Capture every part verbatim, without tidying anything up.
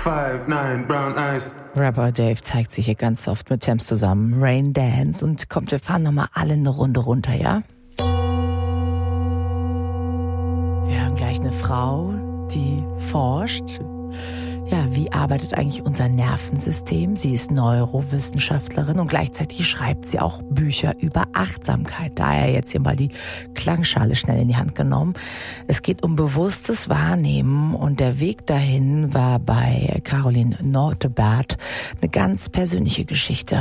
five nine brown eyes. Rapper Dave zeigt sich hier ganz oft mit Tems zusammen. Rain Dance. Und kommt, wir fahren nochmal alle eine Runde runter, ja? Wir haben gleich eine Frau, die forscht. Ja, wie arbeitet eigentlich unser Nervensystem? Sie ist Neurowissenschaftlerin und gleichzeitig schreibt sie auch Bücher über Achtsamkeit. Daher jetzt hier mal die Klangschale schnell in die Hand genommen. Es geht um bewusstes Wahrnehmen und der Weg dahin war bei Caroline Notebaert eine ganz persönliche Geschichte.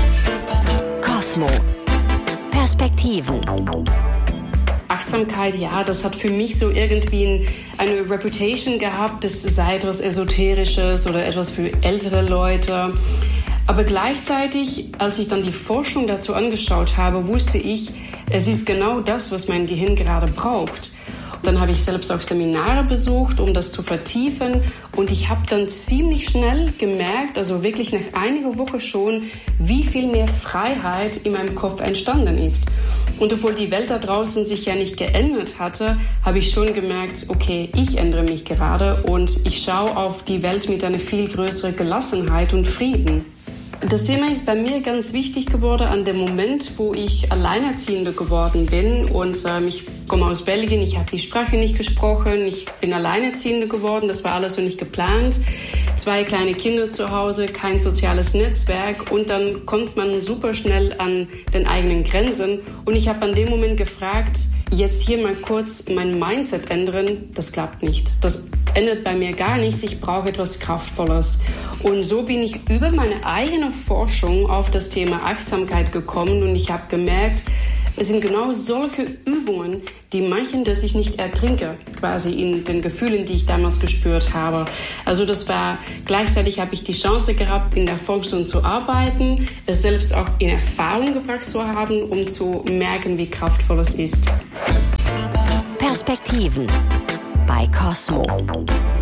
Cosmo. Perspektiven. Achtsamkeit, ja, das hat für mich so irgendwie eine Reputation gehabt, das sei etwas Esoterisches oder etwas für ältere Leute. Aber gleichzeitig, als ich dann die Forschung dazu angeschaut habe, wusste ich, es ist genau das, was mein Gehirn gerade braucht. Dann habe ich selbst auch Seminare besucht, um das zu vertiefen. Und ich habe dann ziemlich schnell gemerkt, also wirklich nach einiger Woche schon, wie viel mehr Freiheit in meinem Kopf entstanden ist. Und obwohl die Welt da draußen sich ja nicht geändert hatte, habe ich schon gemerkt, okay, ich ändere mich gerade und ich schaue auf die Welt mit einer viel größeren Gelassenheit und Frieden. Das Thema ist bei mir ganz wichtig geworden an dem Moment, wo ich Alleinerziehende geworden bin. Und ähm, ich komme aus Belgien, ich habe die Sprache nicht gesprochen, ich bin Alleinerziehende geworden, das war alles so nicht geplant. Zwei kleine Kinder zu Hause, kein soziales Netzwerk und dann kommt man super schnell an den eigenen Grenzen. Und ich habe an dem Moment gefragt, jetzt hier mal kurz mein Mindset ändern, das klappt nicht. Das ändert bei mir gar nichts, ich brauche etwas Kraftvolles. Und so bin ich über meine eigene Forschung auf das Thema Achtsamkeit gekommen und ich habe gemerkt, es sind genau solche Übungen, die machen, dass ich nicht ertrinke, quasi in den Gefühlen, die ich damals gespürt habe. Also das war, gleichzeitig habe ich die Chance gehabt, in der Forschung zu arbeiten, es selbst auch in Erfahrung gebracht zu haben, um zu merken, wie kraftvoll es ist. Perspektiven bei Cosmo.